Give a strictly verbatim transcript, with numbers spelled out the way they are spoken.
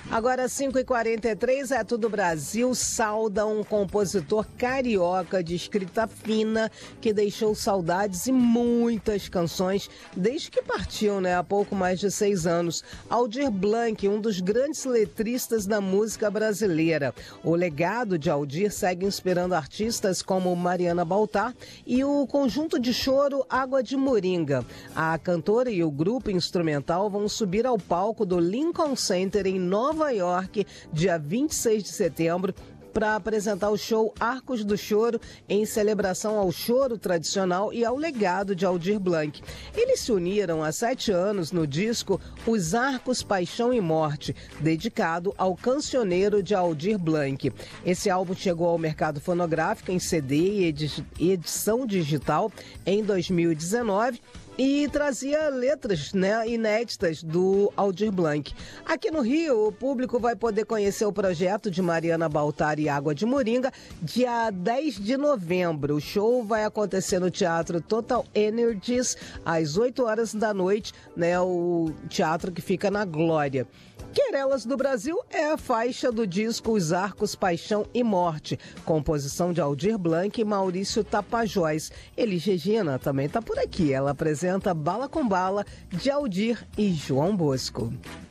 Agora, cinco e quarenta e três, é Tudo Brasil sauda um compositor carioca de escrita fina que deixou saudades e muitas canções desde que partiu, né, há pouco mais de seis anos. Aldir Blanc, um dos grandes letristas da música brasileira. O legado de Aldir segue inspirando artistas como Mariana Baltar e o conjunto de choro Água de Moringa. A cantora e o grupo instrumental vão subir ao palco do Lincoln Center em Nova Nova York, dia vinte e seis de setembro, para apresentar o show Arcos do Choro, em celebração ao choro tradicional e ao legado de Aldir Blanc. Eles se uniram há sete anos no disco Os Arcos, Paixão e Morte, dedicado ao cancioneiro de Aldir Blanc. Esse álbum chegou ao mercado fonográfico em C D e edi- edição digital em dois mil e dezenove, e trazia letras, né, inéditas do Aldir Blanc. Aqui no Rio, o público vai poder conhecer o projeto de Mariana Baltar e Água de Moringa dia dez de novembro. O show vai acontecer no Teatro Total Energies às oito horas da noite, né, o teatro que fica na Glória. Querelas do Brasil é a faixa do disco Os Arcos, Paixão e Morte, composição de Aldir Blanc e Maurício Tapajós. Elis Regina também está por aqui, ela apresenta Bala com Bala, de Aldir e João Bosco.